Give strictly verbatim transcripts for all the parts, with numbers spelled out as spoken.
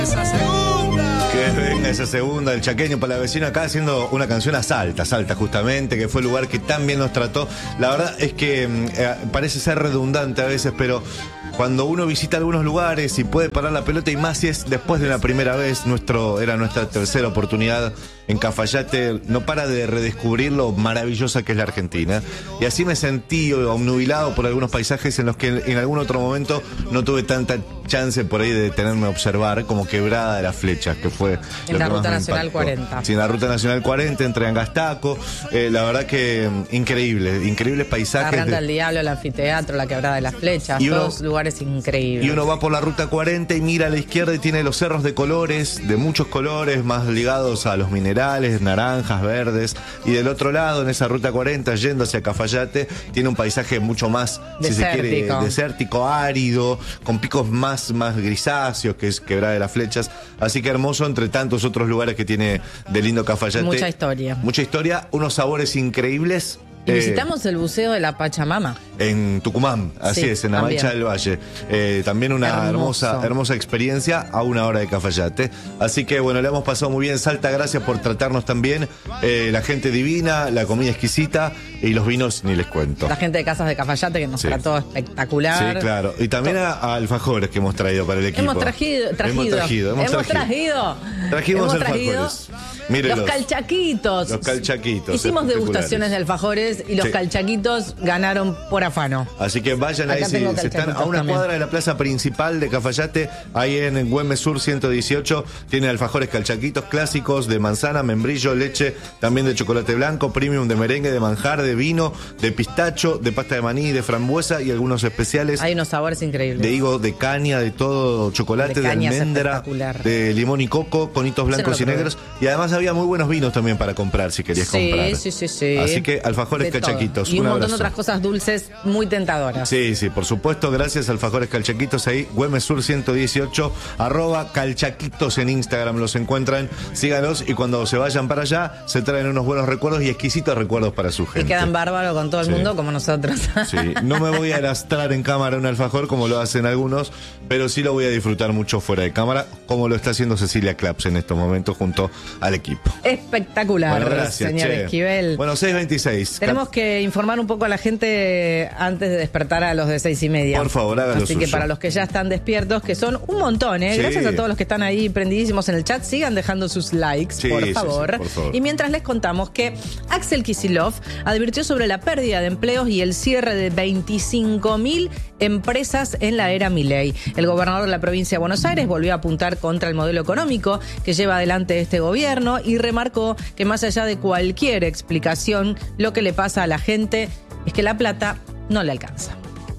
Esa segunda. Que venga esa segunda, el chaqueño palavecino acá haciendo una canción a Salta, Salta justamente, que fue el lugar que tan bien nos trató. La verdad es que eh, parece ser redundante a veces, pero cuando uno visita algunos lugares y puede parar la pelota, y más si es después de una primera vez, nuestro, era nuestra tercera oportunidad en Cafayate, no para de redescubrir lo maravillosa que es la Argentina. Y así me sentí obnubilado por algunos paisajes en los que en algún otro momento no tuve tanta chance por ahí de detenerme a observar, como Quebrada de las Flechas, que fue en la Ruta Nacional cuarenta. Sí, en la Ruta Nacional cuarenta, entre Angastaco. Eh, la verdad que increíble, increíbles paisajes. La Randa de... del Diablo, el anfiteatro, la Quebrada de las Flechas, y uno, todos lugares increíbles. Y uno va por la Ruta cuarenta y mira a la izquierda y tiene los cerros de colores, de muchos colores, más ligados a los minerales, naranjas, verdes. Y del otro lado, en esa Ruta cuarenta, yendo hacia Cafayate, tiene un paisaje mucho más, desértico. si se quiere, desértico, árido, con picos más más grisáceos, que es Quebrada de las Flechas. Así que hermoso, entre tantos otros lugares que tiene de lindo Cafayate. Mucha historia. Mucha historia, unos sabores increíbles. Y visitamos eh, el buceo de la Pachamama. En Tucumán, así sí, es, en la Mancha del Valle. Eh, también una Hermoso. hermosa hermosa experiencia a una hora de Cafayate. Así que bueno, le hemos pasado muy bien. Salta, gracias por tratarnos tan bien. Eh, la gente divina, la comida exquisita y los vinos ni les cuento. La gente de Casas de Cafayate que nos sí. trató espectacular. Sí, claro. Y también a, a alfajores que hemos traído para el equipo. Hemos trajido. trajido hemos trajido. Hemos, hemos trajido. trajido. Trajimos hemos alfajores. Mírelos. Los calchaquitos. Los calchaquitos. Hicimos degustaciones de alfajores y los sí. calchaquitos ganaron por afano. Así que vayan ahí, si, si están a una también. cuadra de la plaza principal de Cafayate, ahí en Güemes Sur ciento dieciocho, tienen alfajores calchaquitos clásicos de manzana, membrillo, leche, también de chocolate blanco, premium de merengue, de manjar, de vino, de pistacho, de pasta de maní, de frambuesa y algunos especiales. Hay unos sabores increíbles. De higo, de caña, de todo, chocolate, de, de almendra, de limón y coco, conitos blancos y negros. Y además había muy buenos vinos también para comprar si querías sí, comprar. Sí, sí, sí. Así que alfajores de calchaquitos. Y un, un montón abrazo. de otras cosas dulces muy tentadoras. Sí, sí, por supuesto. Gracias, alfajores calchaquitos ahí. Güemes Sur ciento dieciocho, arroba calchaquitos en Instagram. Los encuentran, síganos y cuando se vayan para allá se traen unos buenos recuerdos y exquisitos recuerdos para su gente. Y quedan bárbaros con todo el sí. mundo como nosotros. Sí, no me voy a arrastrar en cámara un alfajor como lo hacen algunos, pero sí lo voy a disfrutar mucho fuera de cámara, como lo está haciendo Cecilia Claps en estos momentos junto al equipo. Espectacular, bueno, gracias, señor che. Esquivel. Bueno, seis veintiséis. Tenemos que informar un poco a la gente antes de despertar a los de seis y media. Por favor, hágalo. Así que para los que ya están despiertos, que son un montón, ¿eh? Sí. Gracias a todos los que están ahí prendidísimos en el chat, sigan dejando sus likes, sí, por, favor. Sí, sí, por favor. Y mientras les contamos que Axel Kicillof advirtió sobre la pérdida de empleos y el cierre de veinticinco mil empresas en la era Milei. El gobernador de la provincia de Buenos Aires volvió a apuntar contra el modelo económico que lleva adelante este gobierno y remarcó que más allá de cualquier explicación, lo que le pasa a la gente es que la plata no le alcanza.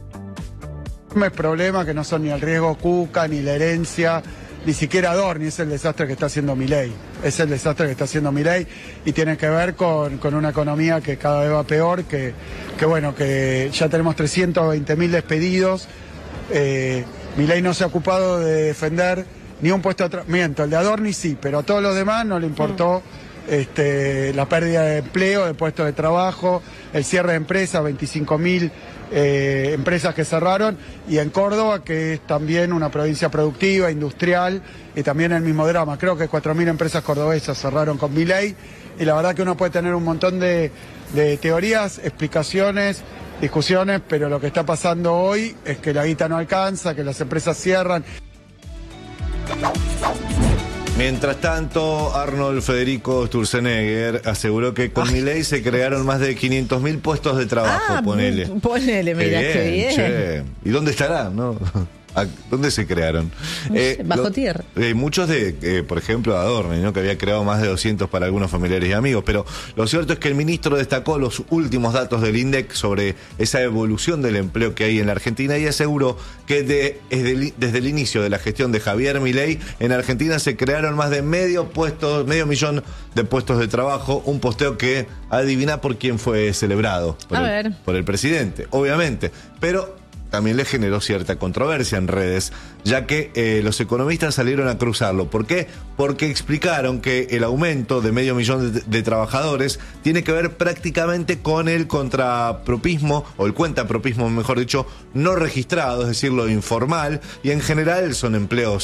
No es problema que no son ni el riesgo Cuca, ni la herencia, ni siquiera Dorni, es el desastre que está haciendo Milei. Es el desastre que está haciendo Milei y tiene que ver con, con una economía que cada vez va peor, que, que bueno, que ya tenemos trescientos veinte mil despedidos. Eh, Milei no se ha ocupado de defender ni un puesto de trabajo. Miento, el de Adorni sí, pero a todos los demás no le importó este, la pérdida de empleo, de puestos de trabajo, el cierre de empresas, veinticinco mil eh, empresas que cerraron, y en Córdoba, que es también una provincia productiva, industrial, y también el mismo drama. Creo que cuatro mil empresas cordobesas cerraron con Milei, y la verdad que uno puede tener un montón de, de teorías, explicaciones, discusiones, pero lo que está pasando hoy es que la guita no alcanza, que las empresas cierran. Mientras tanto, Arnold Federico Sturzenegger aseguró que con Milei se crearon más de quinientos mil puestos de trabajo, ah, ponele. Ponele, mira, qué bien. Qué bien. Che. ¿Y dónde estarán, no? ¿Dónde se crearon? No sé, eh, bajo lo, tierra. Eh, muchos de, eh, por ejemplo, Adorni, ¿no? Que había creado más de doscientos para algunos familiares y amigos. Pero lo cierto es que el ministro destacó los últimos datos del INDEC sobre esa evolución del empleo que hay en la Argentina y aseguró que de, desde, desde el inicio de la gestión de Javier Milei, en Argentina se crearon más de medio puesto, medio millón de puestos de trabajo. Un posteo que adivina por quién fue celebrado. Por, A el, ver. por el presidente, obviamente. Pero también le generó cierta controversia en redes, ya que eh, los economistas salieron a cruzarlo. ¿Por qué? Porque explicaron que el aumento de medio millón de, de trabajadores tiene que ver prácticamente con el contrapropismo, o el cuentapropismo, mejor dicho, no registrado, es decir, lo informal, y en general son empleos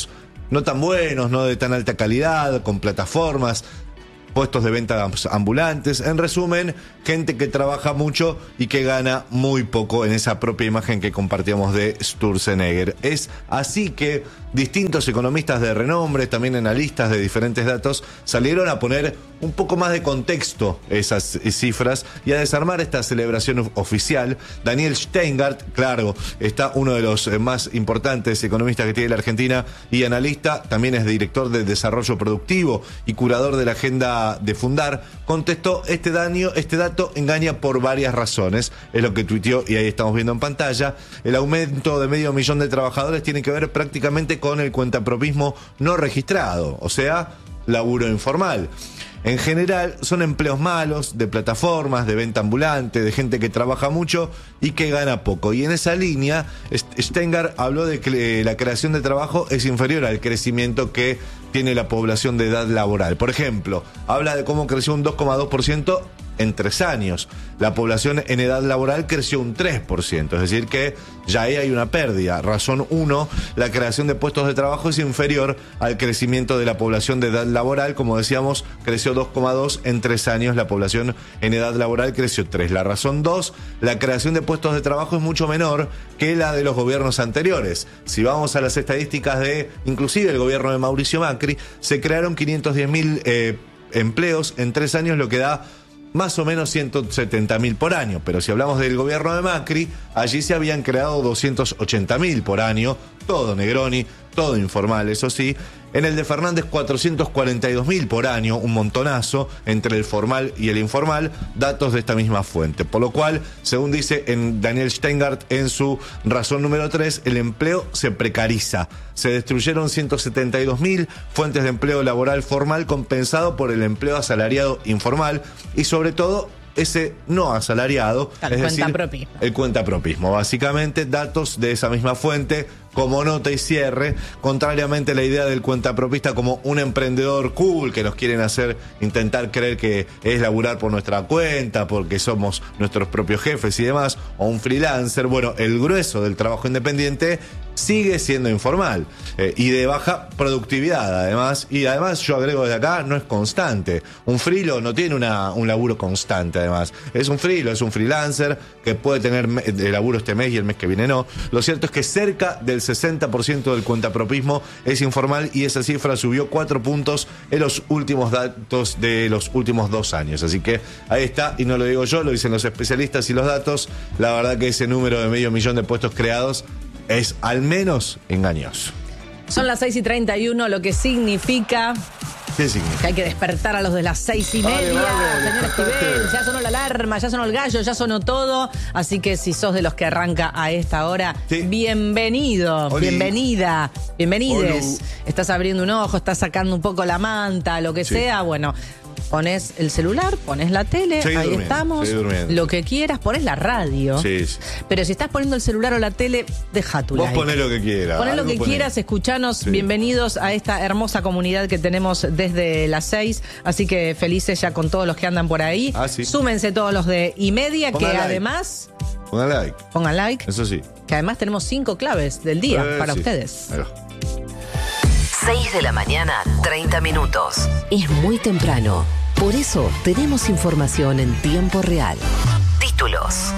no tan buenos, no de tan alta calidad, con plataformas, puestos de venta ambulantes. En resumen, gente que trabaja mucho y que gana muy poco, en esa propia imagen que compartíamos de Sturzenegger. Es así que distintos economistas de renombre, también analistas de diferentes datos, salieron a poner un poco más de contexto esas cifras y a desarmar esta celebración oficial. Daniel Steingart, claro, está uno de los más importantes economistas que tiene la Argentina y analista, también es director de desarrollo productivo y curador de la agenda de Fundar, contestó: este daño, este dato engaña por varias razones. Es lo que tuiteó y ahí estamos viendo en pantalla. El aumento de medio millón de trabajadores tiene que ver prácticamente con el cuentapropismo no registrado, o sea, laburo informal. En general son empleos malos, de plataformas, de venta ambulante, de gente que trabaja mucho y que gana poco. Y en esa línea, Steingart habló de que la creación de trabajo es inferior al crecimiento que tiene la población de edad laboral. Por ejemplo, habla de cómo creció un dos coma dos por ciento en tres años. La población en edad laboral creció un tres por ciento, es decir que ya ahí hay una pérdida. Razón uno, la creación de puestos de trabajo es inferior al crecimiento de la población de edad laboral. Como decíamos, creció dos coma dos en tres años, la población en edad laboral creció tres. La razón dos, la creación de puestos de trabajo es mucho menor que la de los gobiernos anteriores. Si vamos a las estadísticas de, inclusive el gobierno de Mauricio Macri, se crearon quinientos diez mil eh, empleos en tres años, lo que da más o menos ciento setenta mil por año. Pero si hablamos del gobierno de Macri, allí se habían creado doscientos ochenta mil por año, todo Negroni, todo informal, eso sí. En el de Fernández, cuatrocientos cuarenta y dos mil por año, un montonazo entre el formal y el informal, datos de esta misma fuente. Por lo cual, según dice en Daniel Steingart en su razón número tres, el empleo se precariza. Se destruyeron ciento setenta y dos mil fuentes de empleo laboral formal compensado por el empleo asalariado informal y sobre todo ese no asalariado, el es decir, cuentapropismo. El cuentapropismo. Básicamente, datos de esa misma fuente como nota y cierre, contrariamente a la idea del cuentapropista como un emprendedor cool que nos quieren hacer intentar creer que es laburar por nuestra cuenta, porque somos nuestros propios jefes y demás, o un freelancer. Bueno, el grueso del trabajo independiente sigue siendo informal eh, y de baja productividad además, y además yo agrego desde acá, no es constante. Un freelo no tiene una, un laburo constante además, es un freelo, es un freelancer que puede tener de laburo este mes y el mes que viene no. Lo cierto es que cerca del sesenta por ciento del cuentapropismo es informal y esa cifra subió cuatro puntos en los últimos datos de los últimos dos años. Así que ahí está, y no lo digo yo, lo dicen los especialistas y los datos. La verdad que ese número de medio millón de puestos creados es al menos engañoso. Son las seis y treinta y uno, lo que significa... ¿Qué significa? Que hay que despertar a los de las seis y Vale, media. vale, Señor Esquivel, ya sonó la alarma, ya sonó el gallo, ya sonó todo. Así que si sos de los que arranca a esta hora, sí. Bienvenido, Oli. bienvenida, bienvenides. Olu. Estás abriendo un ojo, estás sacando un poco la manta, lo que Sí. sea, bueno... Pones el celular, pones la tele, Seguí ahí durmiendo, estamos, seguí durmiendo. lo que quieras, pones la radio. Sí, sí. Pero si estás poniendo el celular o la tele, deja tu Vos like. ponés lo que quieras. Poné lo algo que ponés. quieras, escuchanos. Sí. Bienvenidos a esta hermosa comunidad que tenemos desde las seis. Así que felices ya con todos los que andan por ahí. Ah, sí. Súmense todos los de y media, Pongan que like. además, Pongan like. pongan like, Eso sí. que además tenemos cinco claves del día Eh, para sí. ustedes. Ahí va. seis de la mañana, treinta minutos. Es muy temprano. Por eso tenemos información en tiempo real. Títulos.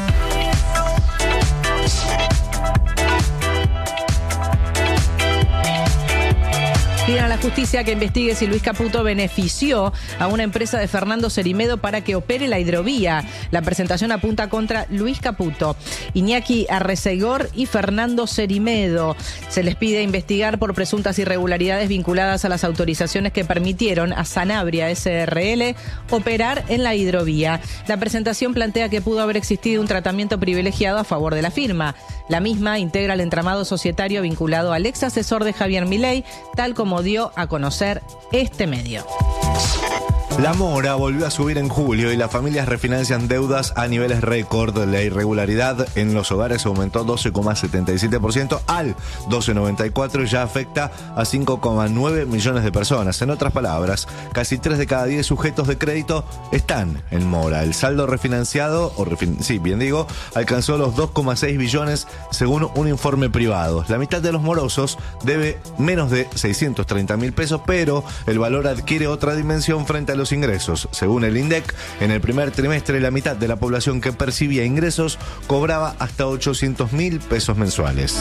Piden a la justicia que investigue si Luis Caputo benefició a una empresa de Fernando Cerimedo para que opere la hidrovía. La presentación apunta contra Luis Caputo, Iñaki Arrecegor y Fernando Cerimedo. Se les pide investigar por presuntas irregularidades vinculadas a las autorizaciones que permitieron a Sanabria S R L operar en la hidrovía. La presentación plantea que pudo haber existido un tratamiento privilegiado a favor de la firma. La misma integra el entramado societario vinculado al ex asesor de Javier Milei, tal como dio a conocer este medio. La mora volvió a subir en julio y las familias refinancian deudas a niveles récord. La irregularidad en los hogares aumentó doce coma setenta y siete por ciento al doce coma noventa y cuatro por ciento y ya afecta a cinco coma nueve millones de personas. En otras palabras, casi tres de cada diez sujetos de crédito están en mora. El saldo refinanciado, o refin- sí, bien digo, alcanzó los dos coma seis billones según un informe privado. La mitad de los morosos debe menos de seiscientos treinta mil pesos, pero el valor adquiere otra dimensión frente a los ingresos. Según el INDEC, en el primer trimestre la mitad de la población que percibía ingresos cobraba hasta ochocientos mil pesos mensuales.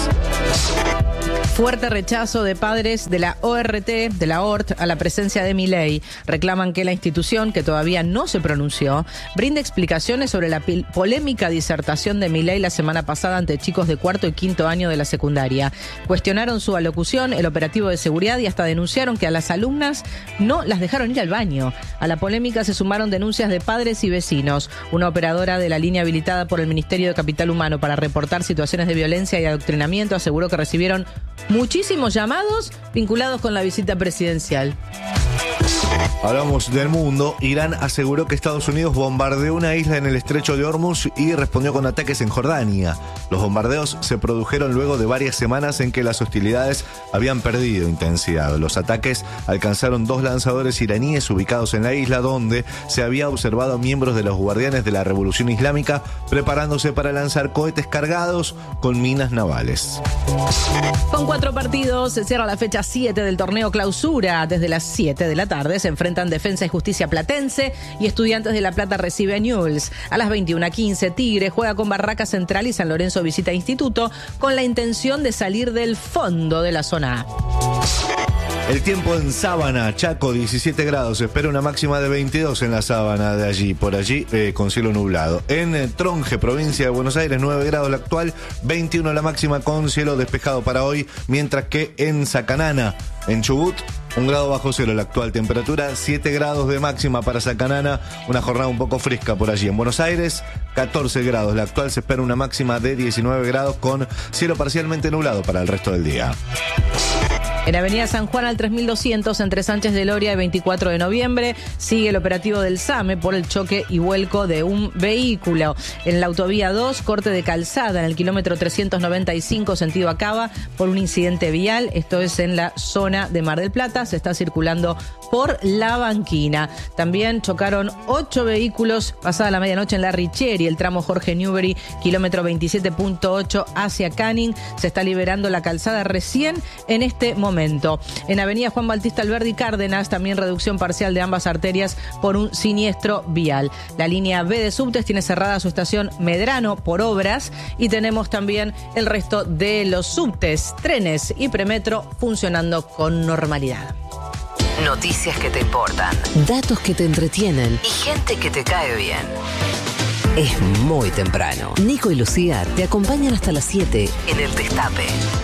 Fuerte rechazo de padres de la O R T, de la O R T, a la presencia de Milei. Reclaman que la institución, que todavía no se pronunció, brinde explicaciones sobre la pil- polémica disertación de Milei la semana pasada ante chicos de cuarto y quinto año de la secundaria. Cuestionaron su alocución, el operativo de seguridad y hasta denunciaron que a las alumnas no las dejaron ir al baño. A la polémica se sumaron denuncias de padres y vecinos. Una operadora de la línea habilitada por el Ministerio de Capital Humano para reportar situaciones de violencia y adoctrinamiento aseguró que recibieron muchísimos llamados vinculados con la visita presidencial. Hablamos del mundo. Irán aseguró que Estados Unidos bombardeó una isla en el estrecho de Hormuz y respondió con ataques en Jordania. Los bombardeos se produjeron luego de varias semanas en que las hostilidades habían perdido intensidad. Los ataques alcanzaron dos lanzadores iraníes ubicados en la isla, donde se había observado miembros de los guardianes de la Revolución Islámica preparándose para lanzar cohetes cargados con minas navales. Con cuatro partidos se cierra la fecha siete del torneo Clausura. Desde las siete de la tarde se enfrentan Defensa y Justicia Platense y Estudiantes de La Plata recibe a Newell's. A las veintiuna quince, Tigre juega con Barraca Central y San Lorenzo visita Instituto con la intención de salir del fondo de la zona A. El tiempo en Sábana, Chaco, diecisiete grados. Se espera una máxima de veintidós en la Sábana de allí, por allí, eh, con cielo nublado. En eh, Tronje, provincia de Buenos Aires, nueve grados la actual, veintiuno la máxima con cielo despejado para hoy. Mientras que en Sacanana, en Chubut, un grado bajo cero la actual temperatura, siete grados de máxima para Sacanana, una jornada un poco fresca por allí. En Buenos Aires, catorce grados la actual, se espera una máxima de diecinueve grados con cielo parcialmente nublado para el resto del día. En Avenida San Juan al tres mil doscientos, entre Sánchez de Loria y veinticuatro de noviembre, sigue el operativo del SAME por el choque y vuelco de un vehículo. En la autovía dos, corte de calzada en el kilómetro trescientos noventa y cinco, sentido Acaba, por un incidente vial. Esto es en la zona de Mar del Plata. Se está circulando por La Banquina. También chocaron ocho vehículos pasada la medianoche en la Richeri, el tramo Jorge Newbery, kilómetro veintisiete punto ocho hacia Canning. Se está liberando la calzada recién en este momento. En Avenida Juan Bautista Alberdi Cárdenas, también reducción parcial de ambas arterias por un siniestro vial. La línea B de subtes tiene cerrada su estación Medrano por obras y tenemos también el resto de los subtes, trenes y premetro funcionando con normalidad. Noticias que te importan, datos que te entretienen y gente que te cae bien. Es muy temprano. Nico y Lucía te acompañan hasta las siete en el Destape.